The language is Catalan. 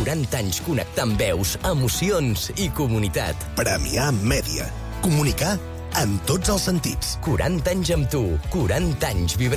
40 anys connectant veus, emocions i comunitat. Premià Mèdia. Comunicar en tots els sentits. 40 anys amb tu, 40 anys vibrant.